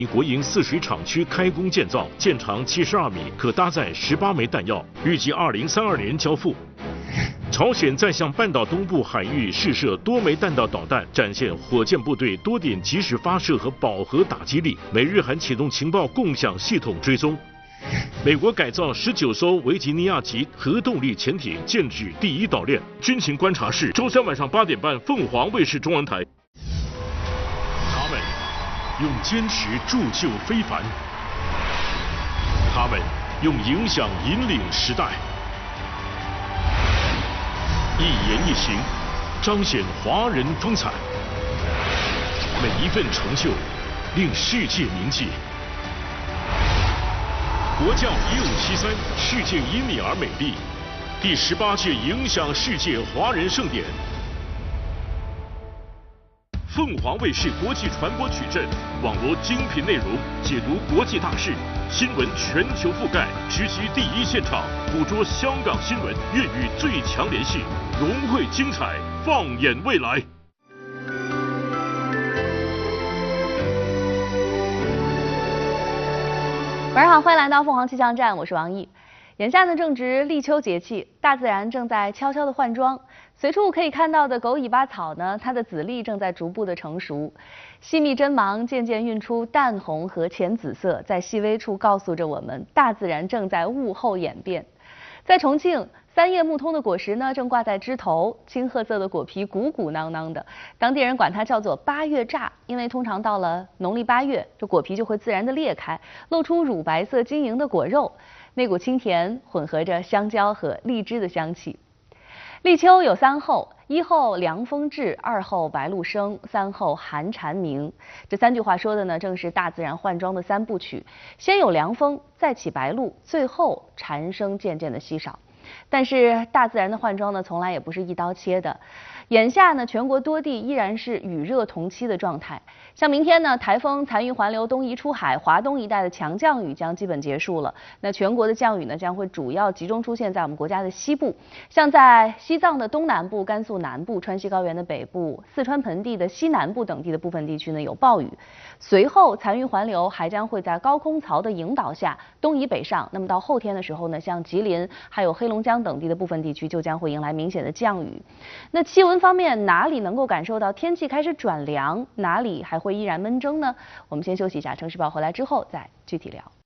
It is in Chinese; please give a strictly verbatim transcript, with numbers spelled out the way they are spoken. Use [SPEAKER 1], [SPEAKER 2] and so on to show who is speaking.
[SPEAKER 1] 国营四水厂区开工建造，建长七十二米，可搭载十八枚弹药，预计二零三二年交付。朝鲜再向半岛东部海域试射多枚弹道导弹，展现火箭部队多点及时发射和饱和打击力。美日韩启动情报共享系统追踪。美国改造十九艘维吉尼亚级核动力潜艇，建举第一岛链。军情观察室，周三晚上八点半，凤凰卫视中文台。他们用坚持铸就非凡，他们用影响引领时代。一言一行，彰显华人风采。每一份成就，令世界铭记。国教一五七三，世界因你而美丽。第十八届影响世界华人盛典。凤凰卫视国际传播矩阵，网罗精品内容，解读国际大事，新闻全球覆盖，直击第一现场，捕捉香港新闻，粤语最强联系，融汇精彩，放眼未来。
[SPEAKER 2] 晚上好，欢迎来到凤凰气象站，我是王毅。眼下呢正值立秋节气，大自然正在悄悄的换装。随处可以看到的狗尾巴草呢，它的籽粒正在逐步的成熟，细密针芒渐渐晕出淡红和浅紫色，在细微处告诉着我们，大自然正在物候演变。在重庆，三叶木通的果实呢正挂在枝头，青褐色的果皮鼓鼓囊囊的，当地人管它叫做八月榨，因为通常到了农历八月，这果皮就会自然的裂开，露出乳白色晶莹的果肉，那股清甜混合着香蕉和荔枝的香气。立秋有三候，一候凉风至，二候白露生，三候寒蝉鸣。这三句话说的呢，正是大自然换装的三部曲。先有凉风，再起白露，最后蝉声渐渐的稀少。但是大自然的换装呢，从来也不是一刀切的。眼下呢，全国多地依然是雨热同期的状态。像明天呢，台风残余环流东移出海，华东一带的强降雨将基本结束了。那全国的降雨呢，将会主要集中出现在我们国家的西部，像在西藏的东南部、甘肃南部、川西高原的北部、四川盆地的西南部等地的部分地区呢有暴雨。随后残余环流还将会在高空槽的引导下东移北上。那么到后天的时候呢，像吉林还有黑龙江等地的部分地区就将会迎来明显的降雨。那气温方面，哪里能够感受到天气开始转凉，哪里还会依然闷蒸呢？我们先休息一下，城市报回来之后再具体聊。